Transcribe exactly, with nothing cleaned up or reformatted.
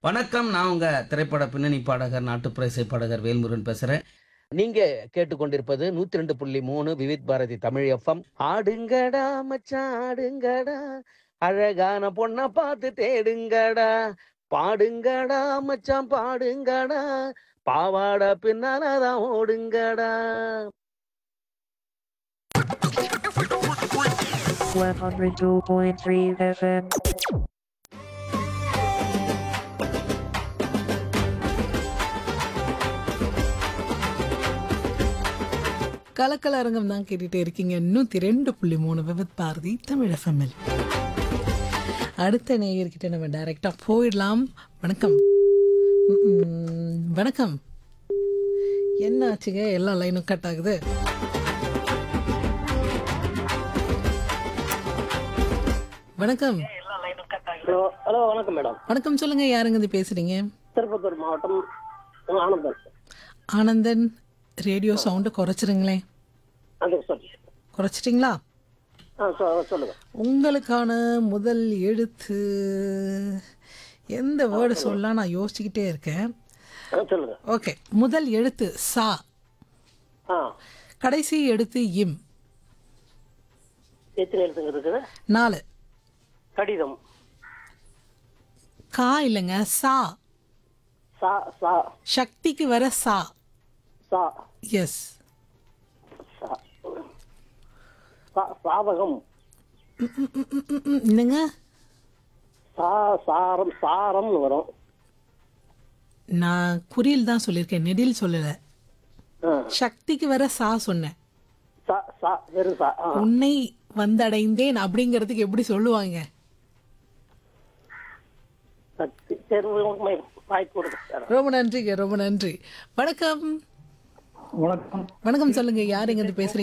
வணக்கம். நான் உங்க திரைப்பட பின்னணி பாடகர், நாட்டுப்புற இசை பாடகர் வேல்முருகன் பேசுறேன். நீங்க கேட்டுக்கொண்டிருப்பது நூற்றி இரண்டு புள்ளி மூன்று விவித் பாரதி தமிழ் எஃப்எம். ஆடுங்கடா மச்சான் ஆடுங்கடா, அழகான பொண்ண பார்த்து தேடுங்கடா, பாடுங்கடா மச்சான் பாடுங்கடா, பாவாடை பின்னாலதான் ஓடுங்கடா. one oh two point three F M. கலக்கல அரங்கம் தான் கேட்டுட்டே இருக்கீங்க. நூற்றி ரெண்டு புள்ளி மூணு விவித் பாரதி தமிழ் எஃப்எம்எல். அடுத்த நேயர்கிட்ட நம்ம டைரெக்டாக போயிடலாம். வணக்கம். ம், வணக்கம். என்ன ஆச்சுங்க, எல்லா லைனும் கட் ஆகுது. வணக்கம். ஹலோ ஹலோ வணக்கம் மேடம். வணக்கம், சொல்லுங்க, யாருங்க இது பேசுறீங்க? திருப்பத்தூர் மாவட்டம் ஆனந்தன். Anandan, radio sound குறைச்சிருங்களேன். அது சொல்லு. குறைச்சிட்டிங்களா? ஆ சொ- சொல்லுங்க. உங்களுக்கான முதல் எழுத்து எந்த வேர்டு சொல்லலாம் நான் யோசிச்சுக்கிட்டே இருக்கேன். ஆ, சொல்லுங்க. ஓகே, முதல் எழுத்து சா, ஆ கடைசி எழுத்து இம். எத்தனை எழுத்துங்க இருக்குது? நாலு. கடிதம். கா இல்லைங்க, சா. சா சா சக்திக்கு வர சா. சா எஸ். சா சா- சாதகம். என்னங்க? சா சாரம் சாரம்னு வரும். நான் குறியில் தான் சொல்லியிருக்கேன், நெடில் சொல்லலை. ஆ சக்திக்கு வர சா சொன்னேன். சா சா வெறும் சா. ஆ உன்னை வந்தடைந்தேன் அப்படிங்கிறதுக்கு எப்படி சொல்லுவாங்க? சக்தி. சரி, உங்களுக்கு வாய்ப்பு கொடுங்க. ரொம்ப நன்றிங்க, ரொம்ப நன்றி. வணக்கம். வணக்கம். வணக்கம், சொல்லுங்க, யார் எங்க இருந்து பேசுறீங்க?